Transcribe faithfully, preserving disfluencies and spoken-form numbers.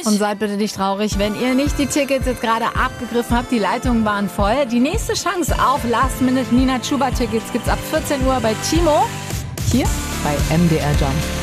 Und seid bitte nicht traurig, wenn ihr nicht die Tickets jetzt gerade abgegriffen habt. Die Leitungen waren voll. Die nächste Chance auf Last-Minute Nina Chuba-Tickets gibt's ab vierzehn Uhr bei Timo. Hier bei M D R Jump.